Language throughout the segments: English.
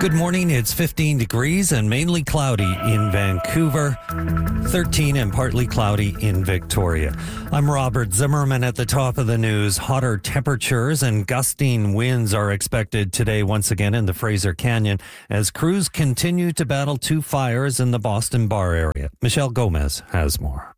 Good morning. It's 15 degrees and mainly cloudy in Vancouver, 13 and partly cloudy in Victoria. I'm Robert Zimmerman at the top of the news. Hotter temperatures and gusting winds are expected today once again in the Fraser Canyon as crews continue to battle two fires in the Boston Bar area. Michelle Gomez has more.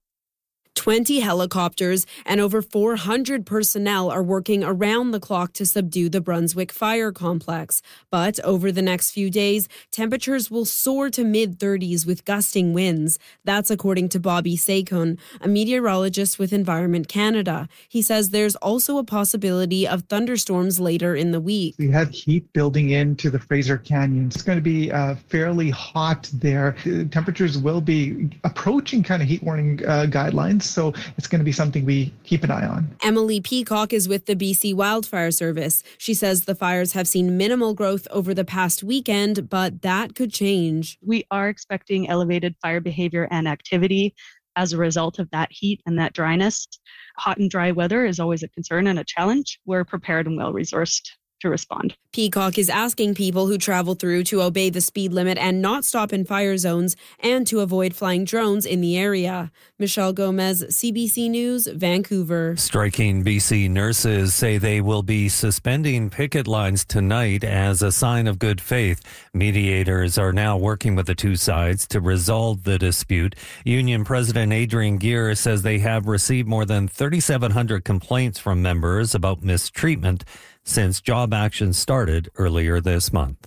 20 helicopters and over 400 personnel are working around the clock to subdue the Brunswick fire complex. But over the next few days, temperatures will soar to mid-30s with gusting winds. That's according to Bobby Sakon, a meteorologist with Environment Canada. He says there's also a possibility of thunderstorms later in the week. We have heat building into the Fraser Canyon. It's going to be fairly hot there. Temperatures will be approaching kind of heat warning guidelines. So it's going to be something we keep an eye on. Emily Peacock is with the BC Wildfire Service. She says the fires have seen minimal growth over the past weekend, but that could change. We are expecting elevated fire behavior and activity as a result of that heat and that dryness. Hot and dry weather is always a concern and a challenge. We're prepared and well-resourced to respond. Peacock is asking people who travel through to obey the speed limit and not stop in fire zones and to avoid flying drones in the area. Michelle Gomez, CBC News, Vancouver. Striking BC nurses say they will be suspending picket lines tonight as a sign of good faith. Mediators are now working with the two sides to resolve the dispute. Union President Adrian Gear says they have received more than 3,700 complaints from members about mistreatment since job action started earlier this month.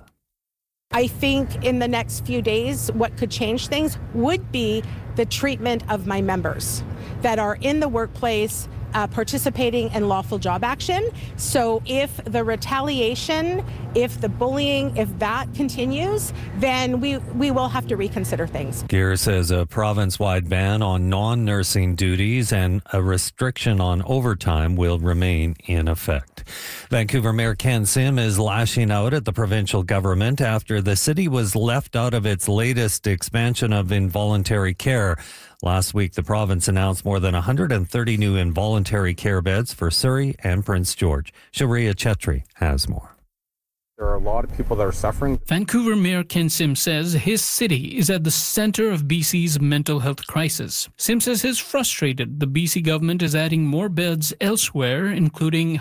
I think in the next few days, what could change things would be the treatment of my members that are in the workplace participating in lawful job action. So if the retaliation, if the bullying, if that continues, then we will have to reconsider things. Gear says a province-wide ban on non-nursing duties and a restriction on overtime will remain in effect. Vancouver Mayor Ken Sim is lashing out at the provincial government after the city was left out of its latest expansion of involuntary care. Last week, the province announced more than 130 new involuntary care beds for Surrey and Prince George. Sharia Chetri has more. There are a lot of people that are suffering. Vancouver Mayor Ken Sim says his city is at the center of BC's mental health crisis. Sim says he's frustrated the BC government is adding more beds elsewhere, including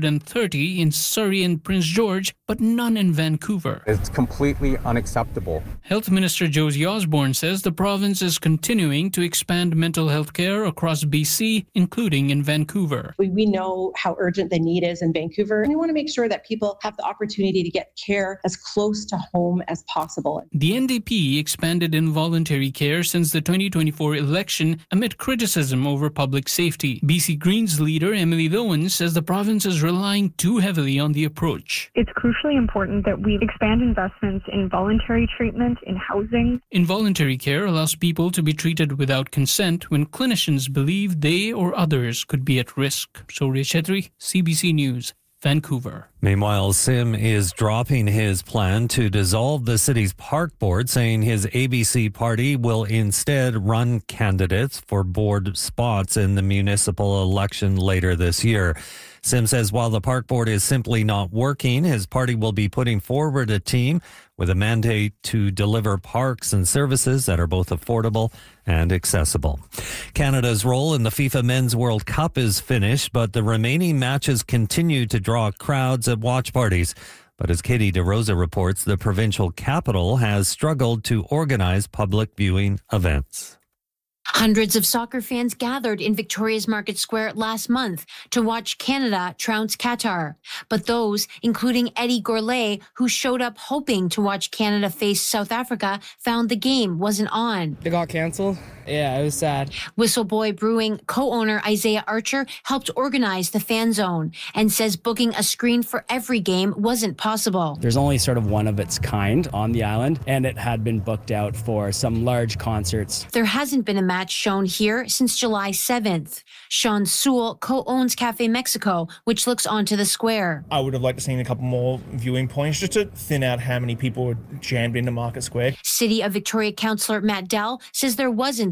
130 in Surrey and Prince George, but none in Vancouver. It's completely unacceptable. Health Minister Josie Osborne says the province is continuing to expand mental health care across BC, including in Vancouver. We know how urgent the need is in Vancouver, and we want to make sure that people have the opportunity to get care as close to home as possible. The NDP expanded involuntary care since the 2024 election amid criticism over public safety. BC Greens leader Emily Lowen says the province is relying too heavily on the approach. It's crucially important that we expand investments in voluntary treatment, in housing. Involuntary care allows people to be treated without consent when clinicians believe they or others could be at risk. Sharia Chetri, CBC News, Vancouver. Meanwhile, Sim is dropping his plan to dissolve the city's park board, saying his ABC party will instead run candidates for board spots in the municipal election later this year. Sim says while the park board is simply not working, his party will be putting forward a team with a mandate to deliver parks and services that are both affordable and accessible. Canada's role in the FIFA Men's World Cup is finished, but the remaining matches continue to draw crowds at watch parties. But as Katie DeRosa reports, the provincial capital has struggled to organize public viewing events. Hundreds of soccer fans gathered in Victoria's Market Square last month to watch Canada trounce Qatar. But those, including Eddie Gourlay, who showed up hoping to watch Canada face South Africa, found the game wasn't on. It got canceled. Yeah, it was sad. Whistleboy Brewing co-owner Isaiah Archer helped organize the fan zone and says booking a screen for every game wasn't possible. There's only sort of one of its kind on the island, and it had been booked out for some large concerts. There hasn't been a match shown here since July 7th. Sean Sewell co-owns Cafe Mexico, which looks onto the square. I would have liked to see a couple more viewing points just to thin out how many people were jammed into Market Square. City of Victoria Councillor Matt Dell says there wasn't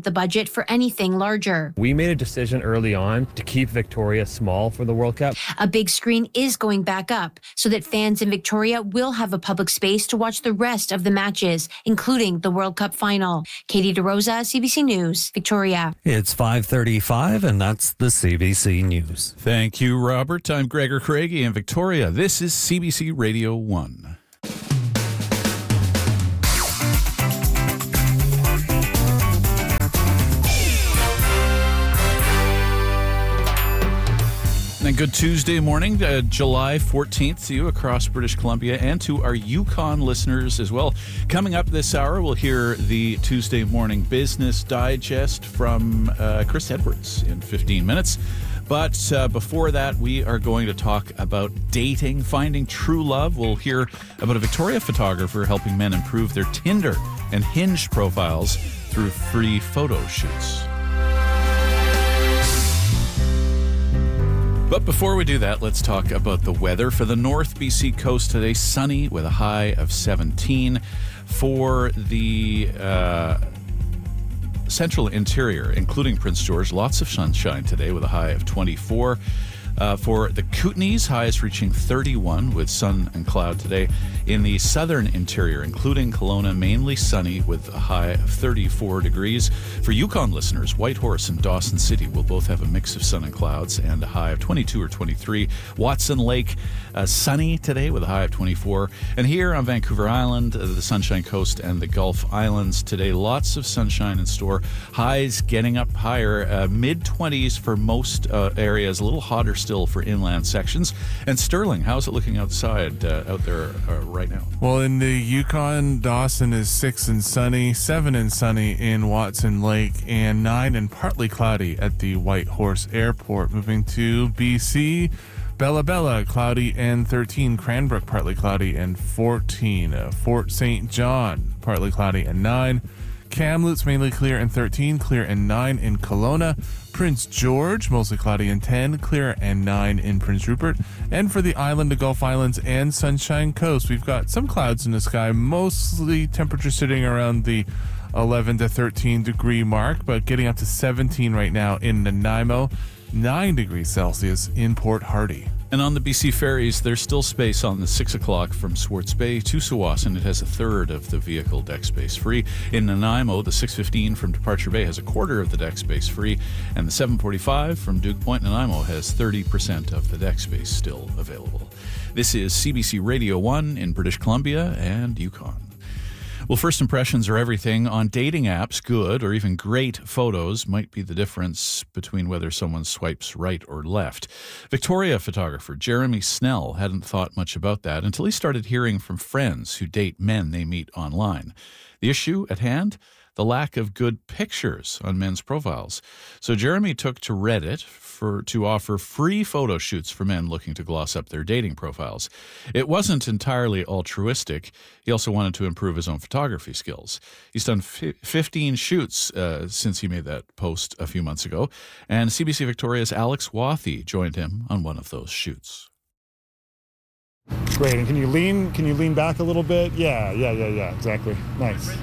the budget for anything larger. We made a decision early on to keep Victoria small for the World Cup. A big screen is going back up so that fans in Victoria will have a public space to watch the rest of the matches, including the World Cup final. Katie DeRosa, CBC News, Victoria. It's 5:35, and that's the CBC News. Thank you, Robert. I'm Gregor Craigie in Victoria. This is CBC Radio 1. And good Tuesday morning, July 14th to you across British Columbia and to our Yukon listeners as well. Coming up this hour, we'll hear the Tuesday Morning Business Digest from Chris Edwards in 15 minutes. But before that, we are going to talk about dating, finding true love. We'll hear about a Victoria photographer helping men improve their Tinder and Hinge profiles through free photo shoots. But before we do that, let's talk about the weather. For the North BC coast today, sunny with a high of 17. For the central interior, including Prince George, lots of sunshine today with a high of 24. For the Kootenays, highs reaching 31 with sun and cloud today. In the southern interior, including Kelowna, mainly sunny with a high of 34 degrees. For Yukon listeners, Whitehorse and Dawson City will both have a mix of sun and clouds and a high of 22 or 23. Watson Lake, sunny today with a high of 24. And here on Vancouver Island, the Sunshine Coast and the Gulf Islands today, lots of sunshine in store. Highs getting up higher, mid-20s for most areas, a little hotter still for inland sections. And Sterling, how's it looking outside out there right now? Well, in the Yukon, Dawson is 6 and sunny, 7 and sunny in Watson Lake, and 9 and partly cloudy at the Whitehorse Airport. Moving to BC, Bella, cloudy and 13. Cranbrook, partly cloudy and 14. Fort St. John, partly cloudy and 9. Kamloops, mainly clear and 13, clear and 9 in Kelowna. Prince George, mostly cloudy and 10, clear and 9 in Prince Rupert. And for the island, the Gulf Islands, and Sunshine Coast, we've got some clouds in the sky, mostly temperature sitting around the 11 to 13 degree mark, but getting up to 17 right now in Nanaimo, 9 degrees Celsius in Port Hardy. And on the BC ferries, there's still space on the 6 o'clock from Swartz Bay to Tsawwassen. It has a third of the vehicle deck space free. In Nanaimo, the 6:15 from Departure Bay has a quarter of the deck space free. And the 7:45 from Duke Point, Nanaimo has 30% of the deck space still available. This is CBC Radio 1 in British Columbia and Yukon. Well, first impressions are everything. On dating apps, good or even great photos might be the difference between whether someone swipes right or left. Victoria photographer Jeremy Snell hadn't thought much about that until he started hearing from friends who date men they meet online. The issue at hand? The lack of good pictures on men's profiles. So Jeremy took to Reddit to offer free photo shoots for men looking to gloss up their dating profiles. It wasn't entirely altruistic. He also wanted to improve his own photography skills. He's done 15 shoots since he made that post a few months ago, and CBC Victoria's Alex Wathy joined him on one of those shoots. Great, and can you lean back a little bit? Yeah, exactly. Nice.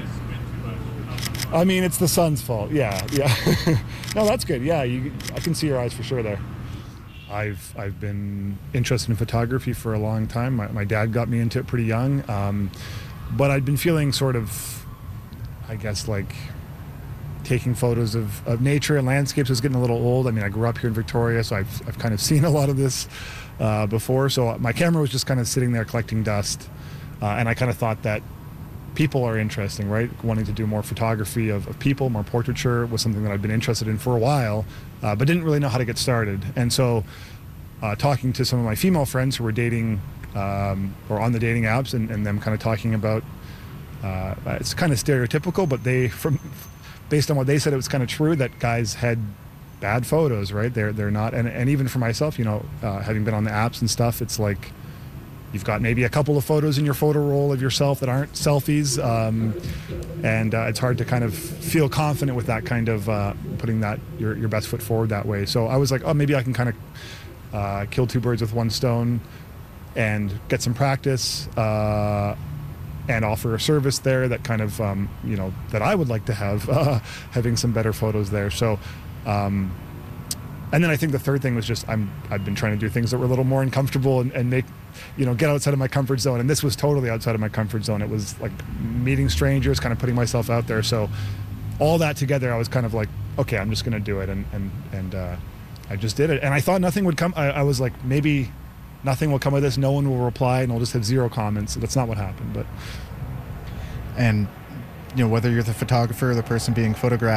I mean, it's the sun's fault. Yeah. No, that's good. Yeah, I can see your eyes for sure there. I've been interested in photography for a long time. My dad got me into it pretty young, but I'd been feeling sort of, I guess, like taking photos of nature and landscapes was getting a little old. I mean, I grew up here in Victoria, so I've kind of seen a lot of this before. So my camera was just kind of sitting there collecting dust, and I kind of thought that people are interesting, right? Wanting to do more photography of people, more portraiture was something that I've been interested in for a while, but didn't really know how to get started. And so talking to some of my female friends who were dating or on the dating apps and them kind of talking about, it's kind of stereotypical, but based on what they said, it was kind of true that guys had bad photos, right? They're not, and even for myself, having been on the apps and stuff, it's like, you've got maybe a couple of photos in your photo roll of yourself that aren't selfies, and it's hard to kind of feel confident with that kind of putting that your best foot forward that way. So I was like, oh, maybe I can kind of kill two birds with one stone and get some practice and offer a service there that kind of, that I would like to have, having some better photos there. So, and then I think the third thing was just I've been trying to do things that were a little more uncomfortable and make, get outside of my comfort zone. And this was totally outside of my comfort zone. It was like meeting strangers, kind of putting myself out there. So all that together, I was kind of like, okay, I'm just going to do it. And I just did it. And I thought nothing would come. I was like, maybe nothing will come of this. No one will reply and I'll just have 0 comments. That's not what happened. But and whether you're the photographer or the person being photographed,